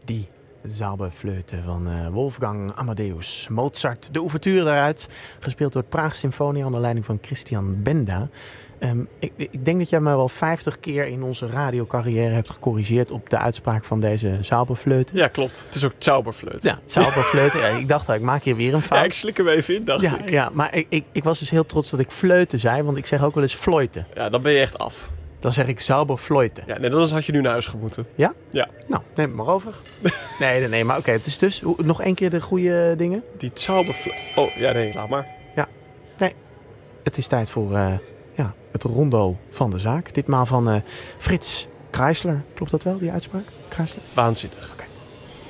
Die Zauberflöte van Wolfgang Amadeus Mozart. De ouverture daaruit, gespeeld door het Praag Symfonie onder leiding van Christian Benda. Ik denk dat jij me wel 50 keer in onze radiocarrière hebt gecorrigeerd op de uitspraak van deze Zauberflöte. Ja, klopt. Het is ook Zauberflöte. Ja, Zauberflöte. Ja, ik dacht, ik maak hier weer een fout. Ja, ik slik hem even in, dacht ik. Ja, maar ik was dus heel trots dat ik fleuten zei, want ik zeg ook wel eens fluiten. Ja, dan ben je echt af. Dan zeg ik Zauberflöte. Ja, nee, dan had je nu naar huis gemoeten. Ja? Ja. Nou, neem het maar over. Nee, maar oké. Het is dus, nog één keer de goede dingen. Die Zauberflöte. Oh, ja, nee, laat maar. Ja, nee. Het is tijd voor het rondo van de zaak. Ditmaal van Frits Kreisler. Klopt dat wel, die uitspraak? Kreisler? Waanzinnig.